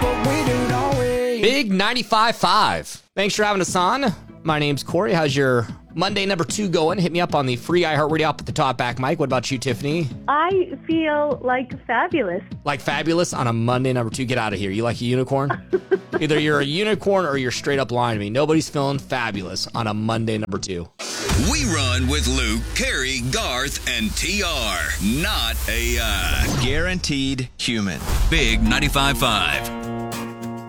what we do, don't we? Big 95.5. Thanks for having us on. My name's Corey. How's your Monday number 2 going? Hit me up on the free iHeartRadio up at the top back mic. What about you, Tiffany? I feel like fabulous. Like fabulous on a Monday number 2? Get out of here. You like a unicorn? Either you're a unicorn or you're straight up lying to me. Nobody's feeling fabulous on a Monday number 2. We run with Luke, Carrie, Garth, and TR. Not AI. Guaranteed human. Big 95.5.